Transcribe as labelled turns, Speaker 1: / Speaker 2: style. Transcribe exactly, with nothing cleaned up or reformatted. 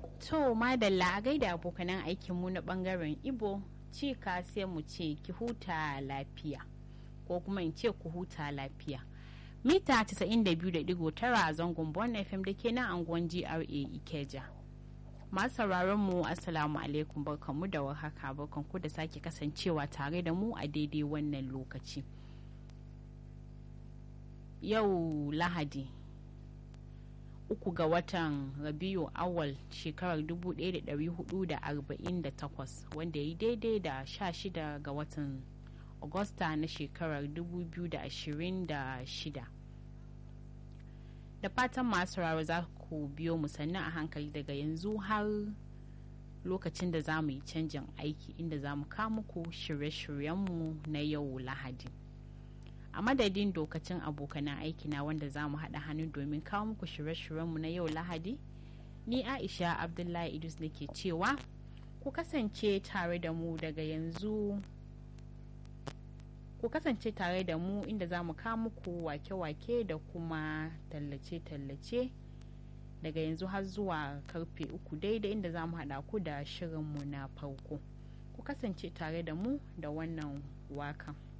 Speaker 1: To madalla a gaida abokanan aikinmu na bangaren Ibo, cika sai mu ce ki huta lafiya ko kuma in ce ku huta lafiya. Mita casa'in da biyu da digo tara a zangon Bon F M da ke nan anguwan G R A Ikeja. Masu sauraron mu assalamu alaikum, barkanmu da warhaka, barkanku da sake kasancewa tare da mu a daidai wannan lokaci. Yau Lahadi uku ga watan Rabiu Awal shekarar dubu ɗaya da ɗari hudu da arba'in da takwas wanda ya yi daidai da sha shida ga watan Agusta na shekarar dubu biyu da ashirin da shida. Da fatan masu sauraro za ku biyo mu sannan a hankali daga yanzu har lokacin da za mu yi canjin aiki inda za mu kawo muku shirye-shiryenmu na yau Lahadi. A madadin dokacin abokanan aiki na wanda za mu haɗa hannu domin kawo muku shirye-shiryenmu na yau Lahadi, ni Aisha Abdullahi Idris nake cewa ku kasance tare da mu daga yanzu ku kasance tare da mu inda za mu kawo muku wake-wake da kuma tallace-tallace daga yanzu har zuwa karfe uku daidai inda za mu haɗa ku da shirinmu na farko. Ku kasance tare da mu da wannan wakan.